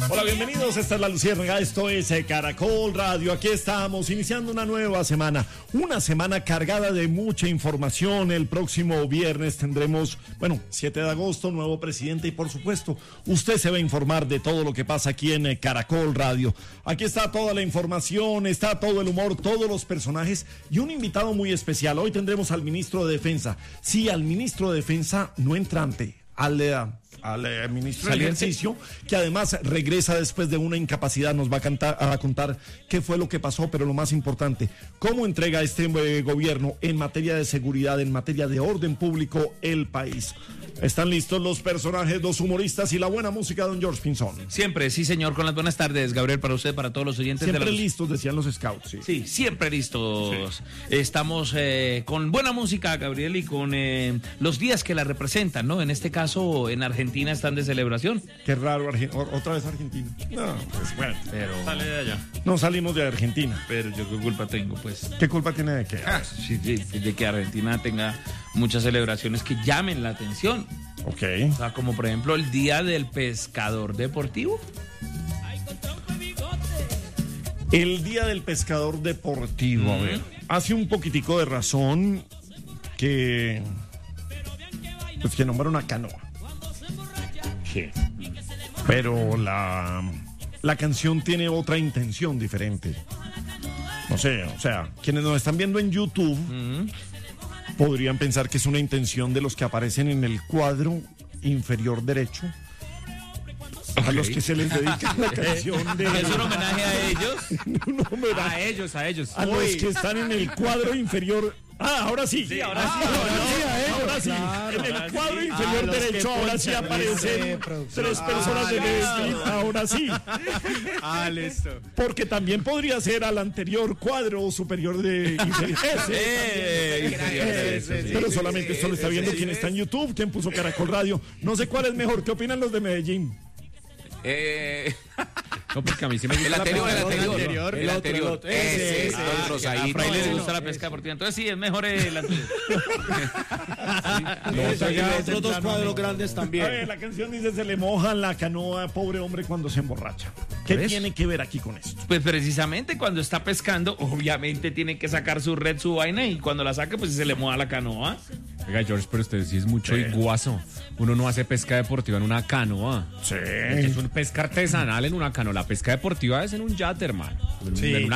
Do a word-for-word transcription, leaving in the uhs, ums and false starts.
Hola, bienvenidos, esta es La Luciérnaga, esto es Caracol Radio, aquí estamos iniciando una nueva semana, una semana cargada de mucha información. El próximo viernes tendremos, bueno, siete de agosto, nuevo presidente y por supuesto, usted se va a informar de todo lo que pasa aquí en Caracol Radio. Aquí está toda la información, está todo el humor, todos los personajes y un invitado muy especial. Hoy tendremos al ministro de Defensa, sí, al ministro de Defensa no entrante, al... Uh, al eh, ministro del Ejercicio, que además regresa después de una incapacidad. Nos va a, cantar, a contar qué fue lo que pasó, pero lo más importante, cómo entrega este eh, gobierno en materia de seguridad, en materia de orden público, el país. ¿Están listos los personajes, los humoristas y la buena música, don George Pinzón? Siempre, sí señor, con las buenas tardes, Gabriel, para usted, para todos los oyentes. Siempre de la... listos, decían los scouts. Sí, sí siempre listos. Sí. Estamos eh, con buena música, Gabriel, y con eh, los días que la representan, ¿no? En este caso, en Argentina están de celebración. Qué raro, Argen... otra vez Argentina. No, pues bueno. Pero... Sale de allá. No salimos de Argentina. Pero yo qué culpa tengo, pues. ¿Qué culpa tiene de qué? Ah, sí, sí, de que Argentina tenga muchas celebraciones que llamen la atención. Ok. O sea, como por ejemplo el Día del Pescador Deportivo. El Día del Pescador Deportivo, mm. a ver, hace un poquitico de razón que... Pues que nombra una canoa. Sí. Pero la, la canción tiene otra intención diferente. No sé, o sea, quienes nos están viendo en YouTube... Mm. podrían pensar que es una intención de los que aparecen en el cuadro inferior derecho, okay, a los que se les dedica la canción de... ¿Es un homenaje a ellos? un homenaje a ellos, a ellos. A Uy. los que están en el cuadro inferior... Ah, ahora sí. Sí, ahora ah, sí. Ahora no, sí, a ellos, ahora sí. Claro, en el ahora cuadro sí. inferior Ah, derecho, ahora sí aparecen tres personas ah, de listo. Medellín. Ahora sí. Ah, listo. Porque también podría ser al anterior cuadro superior de inferior. Ese. Eh, Eh, ese, sí, pero sí, solamente sí, esto lo está viendo sí, quien sí, está en YouTube, quien puso Caracol Radio. No sé cuál es mejor. ¿Qué opinan los de Medellín? Eh... No, porque a mí sí me gusta el anterior, la el anterior, el anterior, el anterior, el otro, ese, ese, ah, el rosadito. A Fray le gusta la pesca ese. deportiva, entonces sí, es mejor el anterior. Sí, hay otros dos cuadros grandes también. A ver, la canción dice: se le moja la canoa, pobre hombre, cuando se emborracha. ¿Qué tiene que ver aquí con esto? Pues precisamente cuando está pescando, obviamente tiene que sacar su red, su vaina, y cuando la saque, pues se le moja la canoa. Oiga, George, pero usted sí es mucho sí. iguazo. Uno no hace pesca deportiva en una canoa. Sí. Es un pesca artesanal en una canoa. La pesca deportiva es en un yate, hermano. Sí. En una